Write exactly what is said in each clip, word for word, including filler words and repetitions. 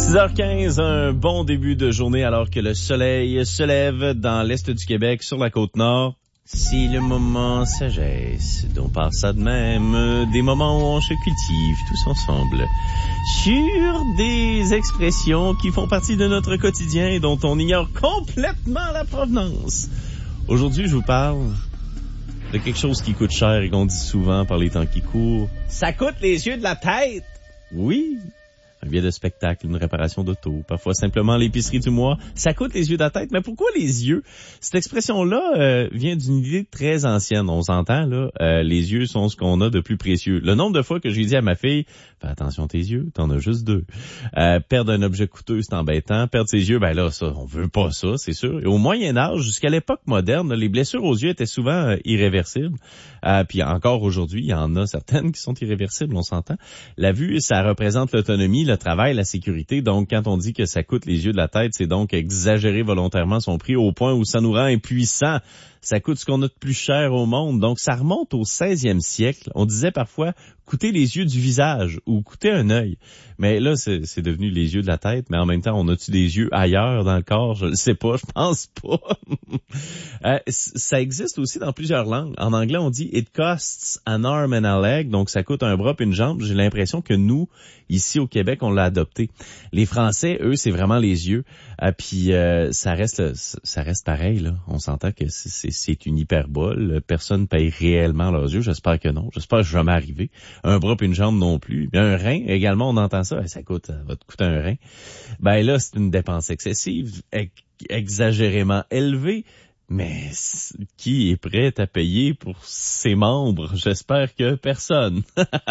six heures quinze, un bon début de journée alors que le soleil se lève dans l'est du Québec, sur la Côte-Nord. C'est le moment sagesse, dont part ça de même, des moments où on se cultive tous ensemble sur des expressions qui font partie de notre quotidien et dont on ignore complètement la provenance. Aujourd'hui, je vous parle de quelque chose qui coûte cher et qu'on dit souvent par les temps qui courent. Ça coûte les yeux de la tête! Oui! Un billet de spectacle, une réparation d'auto, parfois simplement l'épicerie du mois, ça coûte les yeux de la tête. Mais pourquoi les yeux? Cette expression-là euh, vient d'une idée très ancienne. On s'entend, là, euh, les yeux sont ce qu'on a de plus précieux. Le nombre de fois que j'ai dit à ma fille, fais attention à tes yeux, t'en as juste deux. Euh, perdre un objet coûteux, c'est embêtant. Perdre ses yeux, ben là, ça, on veut pas ça, c'est sûr. Et au Moyen Âge, jusqu'à l'époque moderne, les blessures aux yeux étaient souvent euh, irréversibles. Euh, puis encore aujourd'hui, il y en a certaines qui sont irréversibles, on s'entend. La vue, ça représente l'autonomie, le travail, la sécurité. Donc, quand on dit que ça coûte les yeux de la tête, c'est donc exagérer volontairement son prix au point où ça nous rend impuissants. Ça coûte ce qu'on a de plus cher au monde. Donc, ça remonte au seizième siècle. On disait parfois coûter les yeux du visage ou coûter un œil. Mais là, c'est, c'est devenu les yeux de la tête. Mais en même temps, on a-tu des yeux ailleurs dans le corps? Je ne sais pas, je pense pas. euh, ça existe aussi dans plusieurs langues. En anglais, on dit « it costs an arm and a leg ». Donc, ça coûte un bras et une jambe. J'ai l'impression que nous, ici au Québec, on l'a adopté. Les Français, eux, c'est vraiment les yeux. Euh, puis euh, ça reste ça reste pareil, là. On s'entend que c'est, c'est, c'est une hyperbole. Personne paye réellement leurs yeux. J'espère que non. J'espère que je vais jamais arriver. Un bras et une jambe non plus. Bien, un rein, également, on entend ça. Ça coûte, ça va te coûter un rein. Ben là, c'est une dépense excessive, ex- exagérément élevée. Mais qui est prêt à payer pour ses membres? J'espère que personne.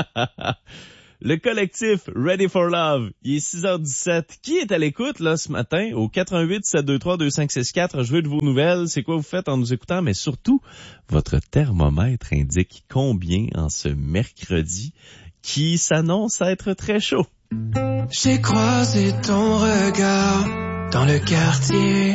Le collectif Ready for Love, il est six heures dix-sept. Qui est à l'écoute, là, ce matin, au quatre un huit sept deux trois deux cinq six quatre? Je veux de vos nouvelles. C'est quoi vous faites en nous écoutant? Mais surtout, votre thermomètre indique combien en ce mercredi qui s'annonce être très chaud. J'ai croisé ton regard dans le quartier.